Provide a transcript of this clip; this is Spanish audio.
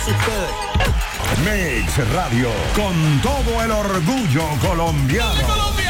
todos ustedes. Mix Radio, con todo el orgullo colombiano.